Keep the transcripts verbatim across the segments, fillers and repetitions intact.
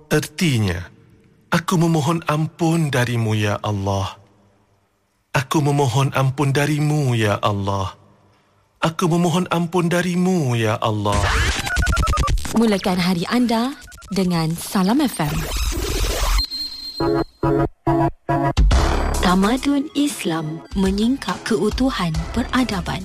Ertinya, aku memohon ampun darimu ya Allah. Aku memohon ampun darimu ya Allah. Aku memohon ampun darimu ya Allah. Mulakan hari anda dengan Salam F M. Tamadun Islam menyingkap keutuhan peradaban.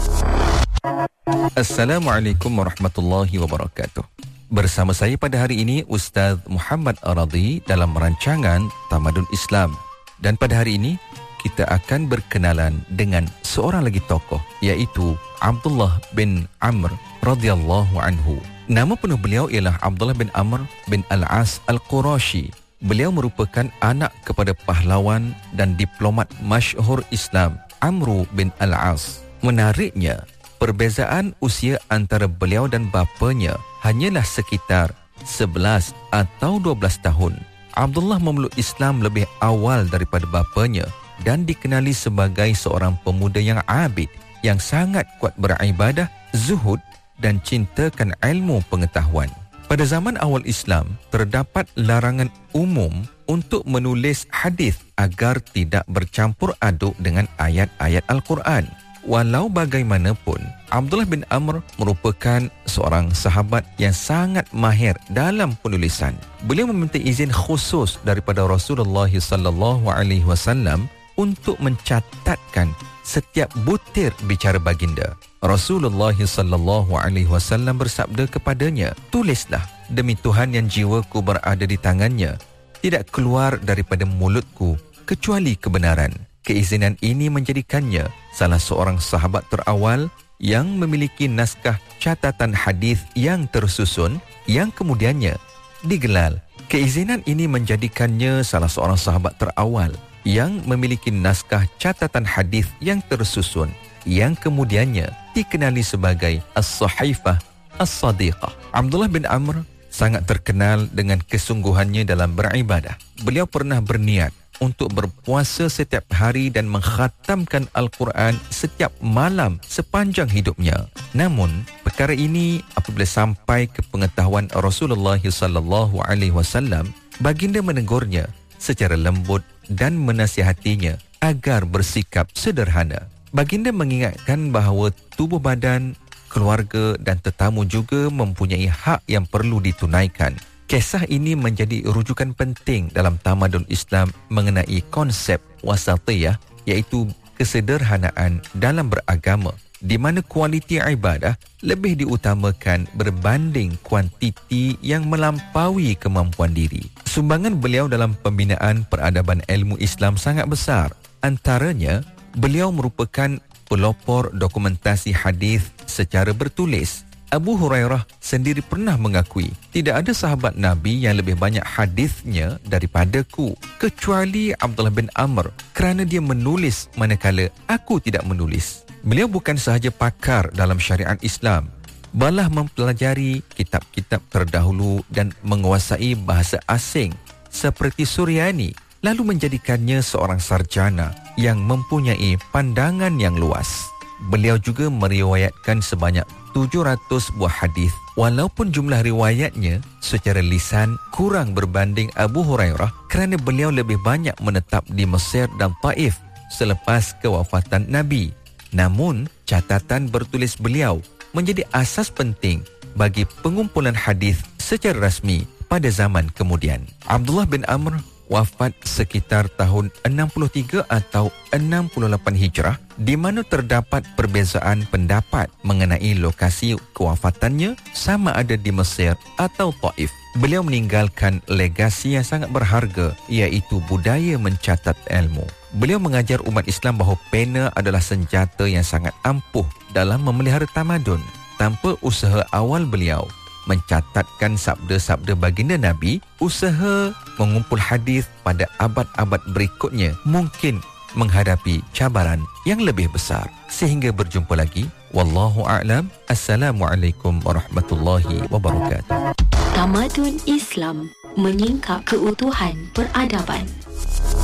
Assalamualaikum warahmatullahi wabarakatuh. Bersama saya pada hari ini Ustaz Muhammad Aradi dalam rancangan Tamadun Islam. Dan pada hari ini kita akan berkenalan dengan seorang lagi tokoh, iaitu Abdullah bin Amr radhiyallahu anhu. Nama penuh beliau ialah Abdullah bin Amr bin Al-As Al-Qurashi. Beliau merupakan anak kepada pahlawan dan diplomat masyhur Islam Amru bin Al-As. Menariknya, perbezaan usia antara beliau dan bapanya hanyalah sekitar sebelas atau dua belas tahun. Abdullah memeluk Islam lebih awal daripada bapanya dan dikenali sebagai seorang pemuda yang abid, yang sangat kuat beribadah, zuhud dan cintakan ilmu pengetahuan. Pada zaman awal Islam, terdapat larangan umum untuk menulis hadis agar tidak bercampur aduk dengan ayat-ayat Al-Quran. Walau bagaimanapun, Abdullah bin Amr merupakan seorang sahabat yang sangat mahir dalam penulisan. Beliau meminta izin khusus daripada Rasulullah sallallahu alaihi wasallam untuk mencatatkan setiap butir bicara baginda. Rasulullah sallallahu alaihi wasallam bersabda kepadanya, "Tulislah, demi Tuhan yang jiwaku berada di tangannya, tidak keluar daripada mulutku kecuali kebenaran." Keizinan ini menjadikannya salah seorang sahabat terawal yang memiliki naskah catatan hadis yang tersusun yang kemudiannya digelar. Keizinan ini menjadikannya salah seorang sahabat terawal yang memiliki naskah catatan hadis yang tersusun yang kemudiannya dikenali sebagai As-Sahifah As-Sadiqah. Abdullah bin Amr sangat terkenal dengan kesungguhannya dalam beribadah. Beliau pernah berniat untuk berpuasa setiap hari dan mengkhatamkan Al-Quran setiap malam sepanjang hidupnya. Namun, perkara ini apabila sampai ke pengetahuan Rasulullah sallallahu alaihi wasallam, baginda menegurnya secara lembut dan menasihatinya agar bersikap sederhana. Baginda mengingatkan bahawa tubuh badan, keluarga dan tetamu juga mempunyai hak yang perlu ditunaikan. Kisah ini menjadi rujukan penting dalam tamadun Islam mengenai konsep wasatiyah, iaitu kesederhanaan dalam beragama, di mana kualiti ibadah lebih diutamakan berbanding kuantiti yang melampaui kemampuan diri. Sumbangan beliau dalam pembinaan peradaban ilmu Islam sangat besar. Antaranya, beliau merupakan pelopor dokumentasi hadis secara bertulis. Abu Hurairah sendiri pernah mengakui, tidak ada sahabat Nabi yang lebih banyak hadisnya daripadaku, kecuali Abdullah bin Amr, kerana dia menulis manakala aku tidak menulis. Beliau bukan sahaja pakar dalam syariat Islam, malah mempelajari kitab-kitab terdahulu dan menguasai bahasa asing seperti Suryani, lalu menjadikannya seorang sarjana yang mempunyai pandangan yang luas. Beliau juga meriwayatkan sebanyak tujuh ratus buah hadis, walaupun jumlah riwayatnya secara lisan kurang berbanding Abu Hurairah kerana beliau lebih banyak menetap di Mesir dan Taif selepas kewafatan Nabi. Namun, catatan bertulis beliau menjadi asas penting bagi pengumpulan hadis secara rasmi pada zaman kemudian. Abdullah bin Amr wafat sekitar tahun enam puluh tiga atau enam puluh lapan Hijrah, di mana terdapat perbezaan pendapat mengenai lokasi kewafatannya, sama ada di Mesir atau Taif. Beliau meninggalkan legasi yang sangat berharga, iaitu budaya mencatat ilmu. Beliau mengajar umat Islam bahawa pena adalah senjata yang sangat ampuh dalam memelihara tamadun. Tanpa usaha awal beliau mencatatkan sabda-sabda baginda Nabi, usaha mengumpul hadis pada abad-abad berikutnya mungkin menghadapi cabaran yang lebih besar. Sehingga berjumpa lagi. Wallahu a'lam. Assalamualaikum warahmatullahi wabarakatuh. Tamadun Islam menyingkap keutuhan peradaban.